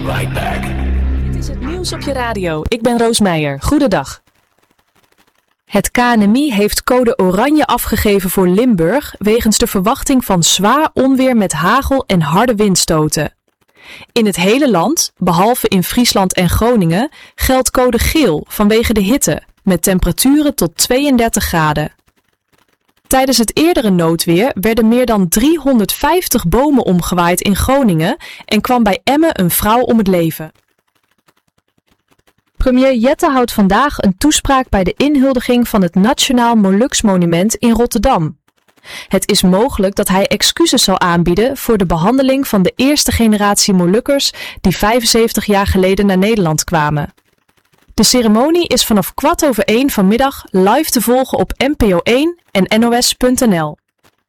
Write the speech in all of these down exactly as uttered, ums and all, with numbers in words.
right back. Dit is het nieuws op je radio. Ik ben Roos Meijer. Goedendag. Het K N M I heeft code oranje afgegeven voor Limburg wegens de verwachting van zwaar onweer met hagel en harde windstoten. In het hele land, behalve in Friesland en Groningen, geldt code geel vanwege de hitte, met temperaturen tot tweeëndertig graden. Tijdens het eerdere noodweer werden meer dan driehonderdvijftig bomen omgewaaid in Groningen en kwam bij Emmen een vrouw om het leven. Premier Jette houdt vandaag een toespraak bij de inhuldiging van het Nationaal Moluksmonument in Rotterdam. Het is mogelijk dat hij excuses zal aanbieden voor de behandeling van de eerste generatie Molukkers die vijfenzeventig jaar geleden naar Nederland kwamen. De ceremonie is vanaf kwart over één vanmiddag live te volgen op N P O één en N O S punt N L.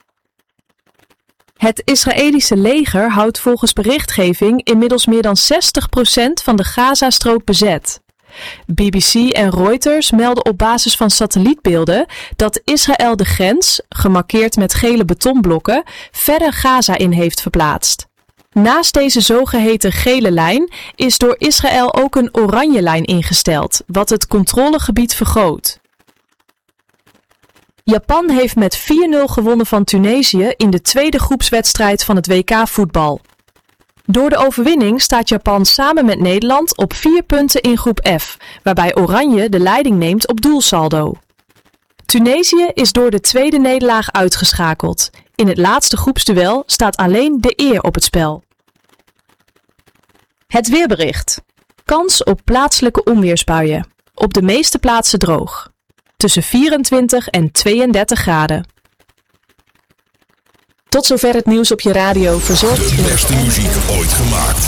Het Israëlische leger houdt volgens berichtgeving inmiddels meer dan zestig procent van de Gazastrook bezet. B B C en Reuters melden op basis van satellietbeelden dat Israël de grens, gemarkeerd met gele betonblokken, verder Gaza in heeft verplaatst. Naast deze zogeheten gele lijn is door Israël ook een oranje lijn ingesteld, wat het controlegebied vergroot. Japan heeft met vier nul gewonnen van Tunesië in de tweede groepswedstrijd van het W K voetbal. Door de overwinning staat Japan samen met Nederland op vier punten in groep F, waarbij Oranje de leiding neemt op doelsaldo. Tunesië is door de tweede nederlaag uitgeschakeld. In het laatste groepsduel staat alleen de eer op het spel. Het weerbericht. Kans op plaatselijke onweersbuien. Op de meeste plaatsen droog. Tussen vierentwintig en tweeëndertig graden. Tot zover het nieuws op je radio verzorgd. De beste muziek ooit gemaakt.